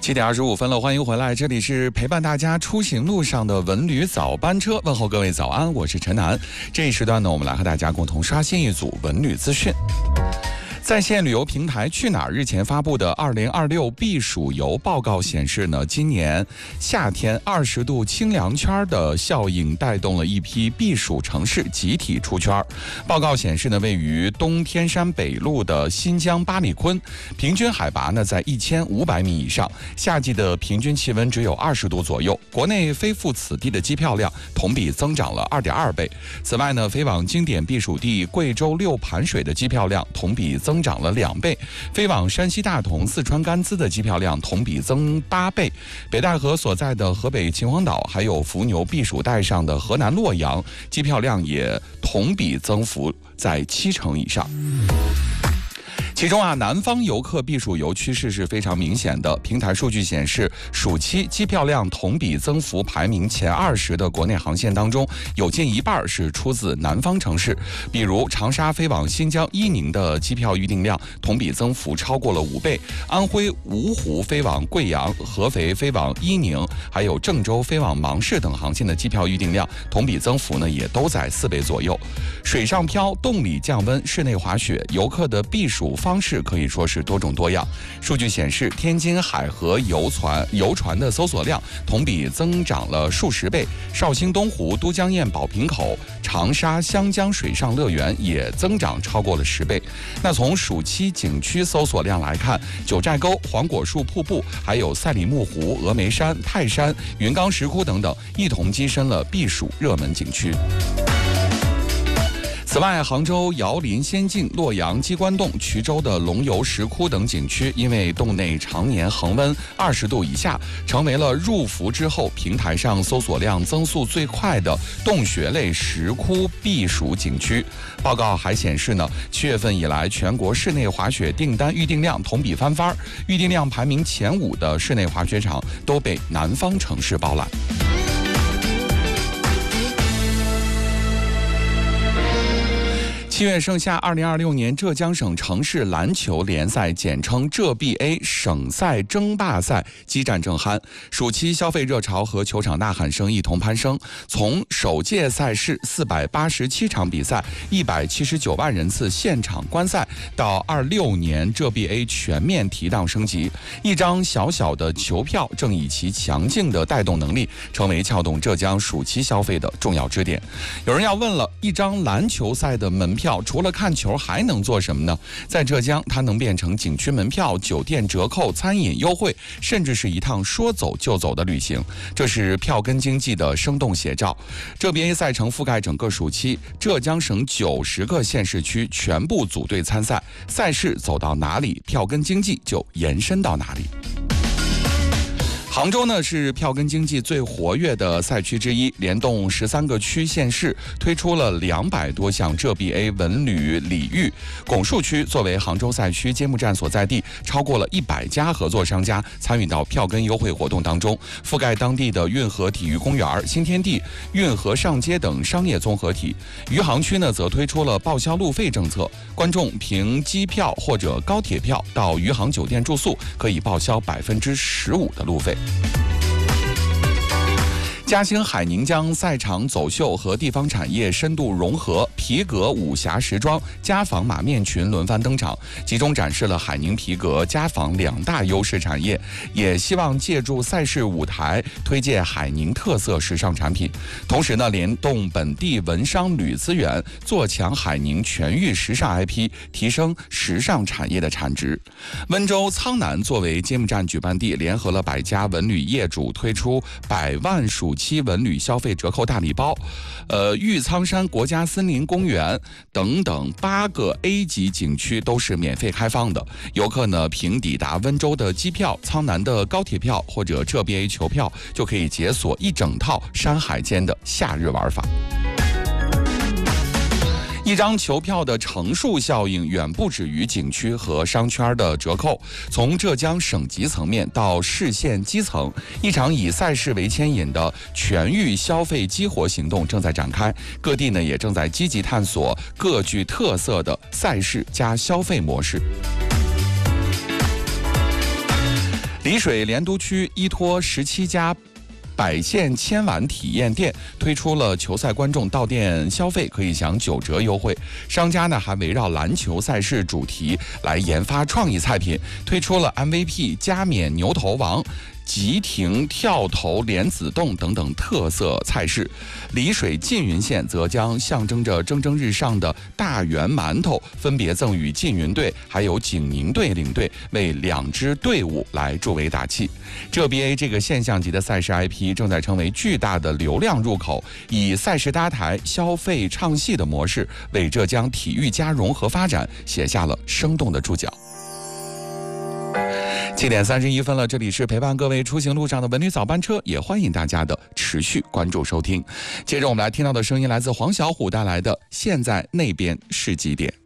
7:25了，欢迎回来，这里是陪伴大家出行路上的文旅早班车，问候各位早安，我是陈楠。这一时段呢，我们来和大家共同刷新一组文旅资讯。在线旅游平台去哪儿日前发布的2026避暑游报告显示呢，今年夏天20度清凉圈的效应带动了一批避暑城市集体出圈。报告显示呢，位于东天山北麓的新疆巴里坤，平均海拔呢在1500米以上，夏季的平均气温只有20度左右。国内飞赴此地的机票量同比增长了2.2倍。此外呢，飞往经典避暑地贵州六盘水的机票量同比增长了2倍，飞往山西大同、四川甘孜的机票量同比增8倍，北戴河所在的河北秦皇岛，还有伏牛避暑带上的河南洛阳，机票量也同比增幅在70%以上。其中南方游客避暑游趋势是非常明显的。平台数据显示，暑期机票量同比增幅排名前20的国内航线当中，有近一半是出自南方城市。比如长沙飞往新疆伊宁的机票预订量同比增幅超过了5倍，安徽芜湖飞往贵阳、合肥飞往伊宁，还有郑州飞往芒市等航线的机票预订量同比增幅呢也都在4倍左右。水上漂、冻里降温、室内滑雪，游客的避暑方式可以说是多种多样。数据显示，天津海河游船的搜索量同比增长了数十倍，绍兴东湖、都江堰宝瓶口、长沙湘江水上乐园也增长超过了10倍。那从暑期景区搜索量来看，九寨沟、黄果树瀑布，还有赛里木湖、峨眉山、泰山、云冈石窟等等，一同跻身了避暑热门景区。此外，杭州瑶林仙境、洛阳鸡冠洞、衢州的龙游石窟等景区，因为洞内常年恒温20度以下，成为了入伏之后平台上搜索量增速最快的洞穴类石窟避暑景区。报告还显示呢，7月份以来，全国室内滑雪订单预订量同比翻番，预订量排名前5的室内滑雪场都被南方城市包揽。7月盛夏2026年浙江省城市篮球联赛简称浙 BA 省赛争霸赛激战正酣，暑期消费热潮和球场呐喊声一同攀升。从首届赛事487场比赛、179万人次现场观赛，到26年浙 BA 全面提档升级，一张小小的球票正以其强劲的带动能力，成为撬动浙江暑期消费的重要支点。有人要问了，一张篮球赛的门票除了看球还能做什么呢？在浙江，它能变成景区门票、酒店折扣、餐饮优惠，甚至是一趟说走就走的旅行。这是票根经济的生动写照。浙 BA 赛程覆盖整个暑期，浙江省90个县市区全部组队参赛，赛事走到哪里，票根经济就延伸到哪里。杭州呢是票根经济最活跃的赛区之一，联动13个区县市，推出了200多项浙 BA 文旅礼遇。拱墅区作为杭州赛区揭幕战所在地，超过了100家合作商家参与到票根优惠活动当中，覆盖当地的运河体育公园、新天地、运河上街等商业综合体。余杭区呢则推出了报销路费政策，观众凭机票或者高铁票到余杭酒店住宿，可以报销15%的路费。嘉兴海宁将赛场走秀和地方产业深度融合，皮革、武侠时装、家纺马面裙轮番登场，集中展示了海宁皮革、家纺2大优势产业，也希望借助赛事舞台推介海宁特色时尚产品。同时呢，联动本地文商旅资源，做强海宁全域时尚 IP， 提升时尚产业的产值。温州苍南作为揭幕战举办地，联合了100家文旅业主，推出100万暑期文旅消费折扣大礼包。玉苍山国家森林公园等等8个 A 级景区都是免费开放的，游客呢凭抵达温州的机票、苍南的高铁票或者浙 BA 球票，就可以解锁一整套山海间的夏日玩法。一张球票的乘数效应远不止于景区和商圈的折扣，从浙江省级层面到市县基层，一场以赛事为牵引的全域消费激活行动正在展开，各地呢也正在积极探索各具特色的赛事加消费模式。 丽水莲都区依托17家百县千碗体验店推出了球赛观众到店消费可以享9折优惠。商家呢还围绕篮球赛事主题来研发创意菜品，推出了 MVP 加冕牛头王、急停跳投莲子冻等等特色菜式。丽水缙云县则将象征着蒸蒸日上的大圆馒头分别赠予缙云队还有景宁队领队，为2支队伍来助威打气。浙 BA 这个现象级的赛事 IP 正在成为巨大的流量入口，以赛事搭台、消费唱戏的模式，为浙江体育加融合发展写下了生动的注脚。7点31分了，这里是陪伴各位出行路上的文旅早班车，也欢迎大家的持续关注收听。接着我们来听到的声音来自黄小琥带来的《现在那边是几点》。